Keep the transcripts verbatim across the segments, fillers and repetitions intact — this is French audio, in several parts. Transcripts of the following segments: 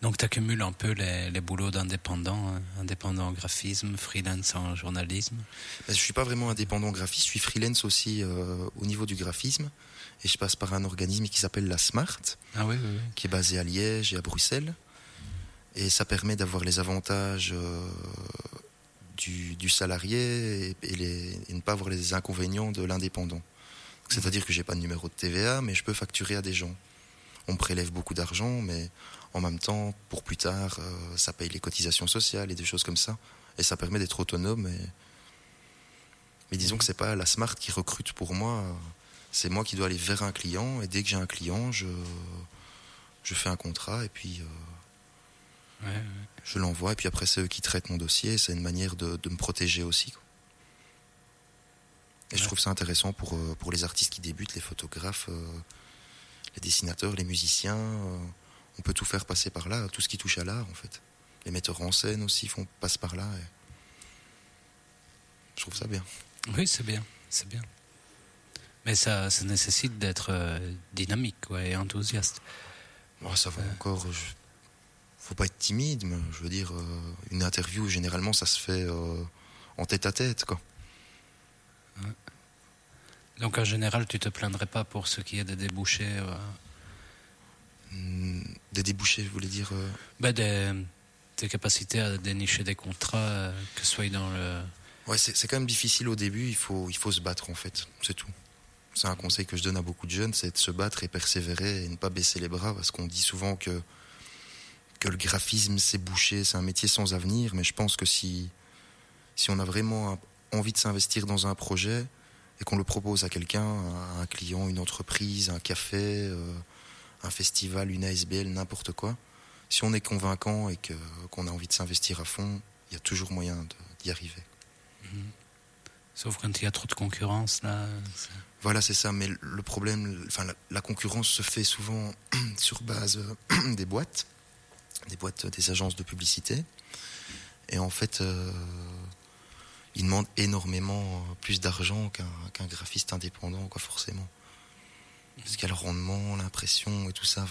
Donc tu accumules un peu les, les boulots d'indépendant, hein, indépendant en graphisme, freelance en journalisme. Ben, je suis pas vraiment indépendant graphiste, je suis freelance aussi euh, au niveau du graphisme. Et je passe par un organisme qui s'appelle la Smart, ah oui, oui, oui. qui est basé à Liège et à Bruxelles. Et ça permet d'avoir les avantages euh, du, du salarié et, et, les, et ne pas avoir les inconvénients de l'indépendant. Donc, c'est-à-dire que j'ai pas de numéro de T V A, mais je peux facturer à des gens. On me prélève beaucoup d'argent, mais en même temps, pour plus tard, euh, ça paye les cotisations sociales et des choses comme ça. Et ça permet d'être autonome. Et... Mais disons que c'est pas la Smart qui recrute pour moi. C'est moi qui dois aller vers un client. Et dès que j'ai un client, je, je fais un contrat et puis euh, ouais, ouais. je l'envoie. Et puis après, c'est eux qui traitent mon dossier. C'est une manière de, de me protéger aussi, quoi. Et ouais. Je trouve ça intéressant pour, pour les artistes qui débutent, les photographes, euh, les dessinateurs, les musiciens. Euh, on peut tout faire passer par là, tout ce qui touche à l'art, en fait. Les metteurs en scène aussi font, passent par là. Et... je trouve ça bien. Oui, c'est bien, c'est bien. Mais ça, ça nécessite d'être euh, dynamique, quoi, et enthousiaste. Oh, ça va euh... encore. Je... Faut pas être timide, mais je veux dire, euh, une interview, généralement, ça se fait euh, en tête à tête, quoi. Ouais. Donc, en général, tu te plaindrais pas pour ce qui est des débouchés euh... mmh, Des débouchés, je voulais dire euh... ben, des, des capacités à dénicher des contrats, euh, que ce soit dans le... Ouais, c'est, c'est quand même difficile au début, il faut, il faut se battre, en fait, c'est tout. C'est un conseil que je donne à beaucoup de jeunes, c'est de se battre et persévérer et ne pas baisser les bras, parce qu'on dit souvent que, que le graphisme, c'est bouché, c'est un métier sans avenir, mais je pense que si, si on a vraiment envie de s'investir dans un projet et qu'on le propose à quelqu'un, à un client, une entreprise, un café, euh, un festival, une A S B L, n'importe quoi, si on est convaincant et que, qu'on a envie de s'investir à fond, il y a toujours moyen de, d'y arriver. Mmh. Sauf quand il y a trop de concurrence, là... C'est... Voilà, c'est ça, mais le problème, enfin, la, la concurrence se fait souvent sur base des boîtes, des boîtes, des agences de publicité. Et en fait, euh, ils demandent énormément plus d'argent qu'un, qu'un graphiste indépendant, quoi, forcément. Parce qu'il y a le rendement, l'impression et tout ça.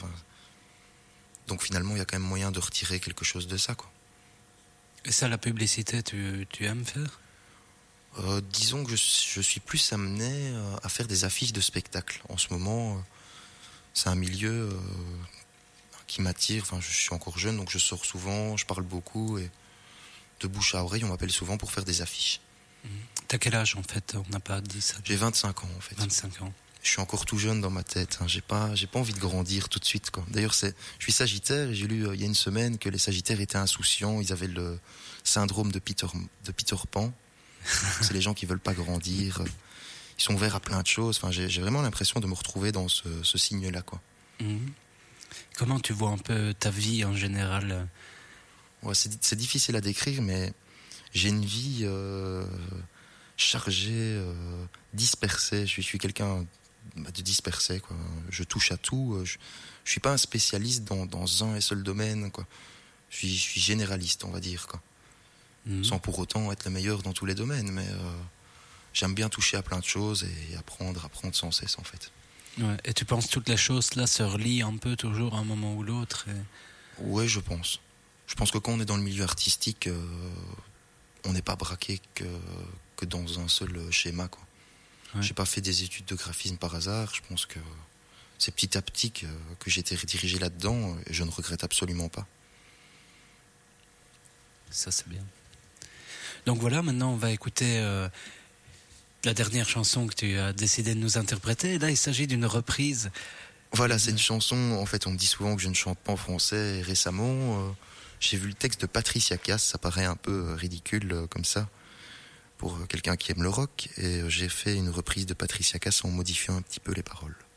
Donc finalement, il y a quand même moyen de retirer quelque chose de ça, quoi. Et ça, la publicité, tu, tu aimes faire ? Euh, disons que je, je suis plus amené euh, à faire des affiches de spectacles. En ce moment, euh, c'est un milieu euh, qui m'attire. Enfin, je suis encore jeune, donc je sors souvent, je parle beaucoup. Et de bouche à oreille, on m'appelle souvent pour faire des affiches. Mmh. T'as quel âge, en fait ? On n'a pas dit ça. J'ai vingt-cinq ans, en fait. vingt-cinq ans. Je suis encore tout jeune dans ma tête. Hein. J'ai pas, j'ai pas envie de grandir tout de suite, quoi. D'ailleurs, c'est, je suis sagittaire et j'ai lu euh, il y a une semaine que les sagittaires étaient insouciants. Ils avaient le syndrome de Peter, de Peter Pan. C'est les gens qui veulent pas grandir. Ils sont ouverts à plein de choses. Enfin, j'ai, j'ai vraiment l'impression de me retrouver dans ce, ce signe-là, quoi. Mmh. Comment tu vois un peu ta vie en général ? Ouais, c'est, c'est difficile à décrire, mais j'ai une vie euh, chargée, euh, dispersée. Je suis, je suis quelqu'un de dispersé, quoi. Je touche à tout. Je, je suis pas un spécialiste dans, dans un et seul domaine, quoi. Je suis, je suis généraliste, on va dire, quoi. Mmh. Sans pour autant être le meilleur dans tous les domaines, mais euh, j'aime bien toucher à plein de choses et apprendre, apprendre sans cesse, en fait. Ouais. Et tu penses que toutes les choses là se relient un peu toujours à un moment ou l'autre et... Ouais, je pense. Je pense que quand on est dans le milieu artistique, euh, on n'est pas braqué que, que dans un seul schéma, quoi. Ouais. J'ai pas fait des études de graphisme par hasard. Je pense que c'est petit à petit que, que j'ai été redirigé là-dedans et je ne regrette absolument pas. Ça, c'est bien. Donc voilà, maintenant on va écouter euh, la dernière chanson que tu as décidé de nous interpréter. Là, il s'agit d'une reprise. Voilà, c'est une chanson, en fait, on me dit souvent que je ne chante pas en français. Et récemment, euh, j'ai vu le texte de Patricia Cass, ça paraît un peu ridicule euh, comme ça, pour quelqu'un qui aime le rock. Et euh, j'ai fait une reprise de Patricia Cass en modifiant un petit peu les paroles.